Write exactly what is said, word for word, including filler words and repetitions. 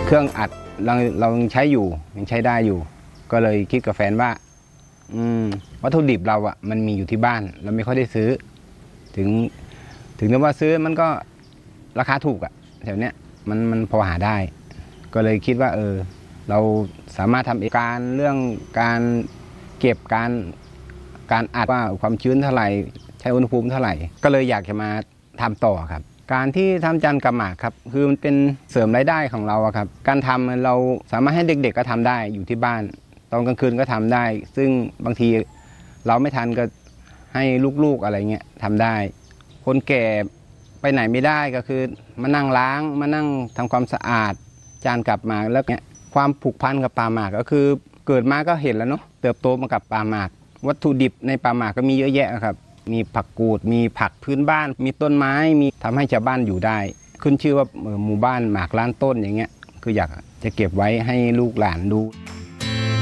เครื่องอัดเราเรายังใช้อยู่ยังใช้ได้อยู่ก็เลยคิดกับแฟนว่าอืมวัตถุดิบเราอ่ะมันมีอยู่ที่บ้านเราไม่ค่อยได้ซื้อถึงถึงจะว่าซื้อมันก็ราคาถูกอ่ะแถวเนี้ยมันมันพอหาได้ก็เลยคิดว่าเออเราสามารถทำการเรื่องการเก็บการการอัดว่าความชื้นเท่าไหร่ใช้อุณหภูมิเท่าไหร่ก็เลยอยากจะมาทำต่อครับการที่ทำจานกับหมากครับคือมันเป็นเสริมรายได้ของเราครับการทำเราสามารถให้เด็กๆก็ทำได้อยู่ที่บ้านตอนกลางคืนก็ทำได้ซึ่งบางทีเราไม่ทันก็ให้ลูกๆอะไรเงี้ยทำได้คนแก่ไปไหนไม่ได้ก็คือมานั่งล้างมานั่งทำความสะอาดจานกับหมากแล้วเนี้ยความผูกพันกับปลาหมากก็คือเกิดมาก็เห็นแล้วเนาะเติบโตมากับปลาหมากวัตถุดิบในปลาหมากก็มีเยอะแยะครับมีผักกูดมีผักพื้นบ้านมีต้นไม้มีทำให้ชาวบ้านอยู่ได้ขึ้นชื่อว่าหมู่บ้านหมากล้านต้นอย่างเงี้ยคืออยากจะเก็บไว้ให้ลูกหลานดู